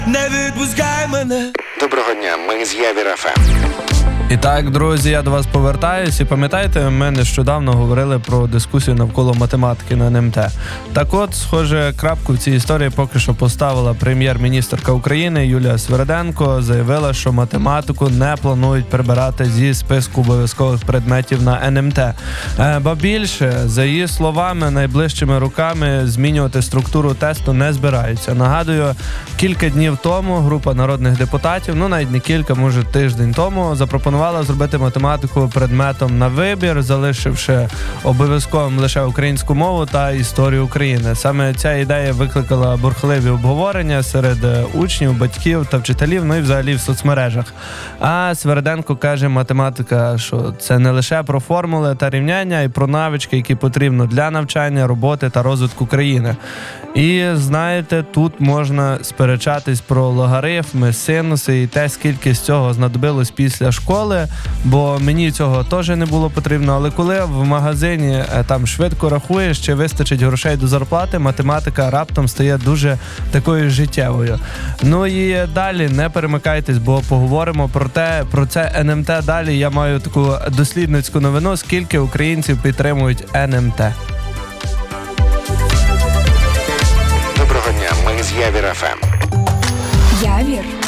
Не відпускай мене. Доброго дня, ми з Явір ФМ. І так, друзі, я до вас повертаюсь. І пам'ятаєте, ми нещодавно говорили про дискусію навколо математики на НМТ. Так от, схоже, крапку в цій історії поки що поставила прем'єр-міністерка України Юлія Сверденко. Заявила, що математику не планують прибирати зі списку обов'язкових предметів на НМТ. Ба більше, за її словами, найближчими роками змінювати структуру тесту не збираються. Нагадую, кілька днів тому група народних депутатів, навіть не кілька, може тиждень тому, запропонувала зробити математику предметом на вибір, залишивши обов'язковим лише українську мову та історію України. Саме ця ідея викликала бурхливі обговорення серед учнів, батьків та вчителів, і взагалі в соцмережах. А Сверденко каже, математика, що це не лише про формули та рівняння, а й про навички, які потрібно для навчання, роботи та розвитку країни. І, знаєте, тут можна сперечатись про логарифми, синуси і те, скільки з цього знадобилось після школи, бо мені цього теж не було потрібно. Але коли в магазині там швидко рахуєш, чи вистачить грошей до зарплати, математика раптом стає дуже такою життєвою. І далі не перемикайтесь, бо поговоримо про це НМТ далі. Я маю таку дослідницьку новину, скільки українців підтримують НМТ. Доброго дня, ми з Явір ФМ. Явір